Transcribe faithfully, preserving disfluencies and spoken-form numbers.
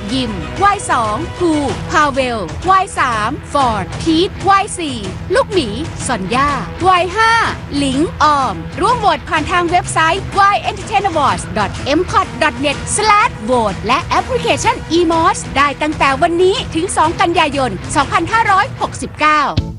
ยิม วัย สอง ภูพาเวล วัย สาม ฟอร์ด พีท วัย สี่ ลูกหมี ซอนย่า วัย ห้า หลิง ออม ร่วมโหวตผ่านทางเว็บไซต์ วาย เอ็นเตอร์เทน อวอร์ดส์ ดอท เอ็ม คอท ดอท เน็ต สแลช โหวต และแอปพลิเคชัน อี มอส ได้ตั้งแต่วันนี้ถึง สอง กันยายน สองพันห้าร้อยหกสิบเก้า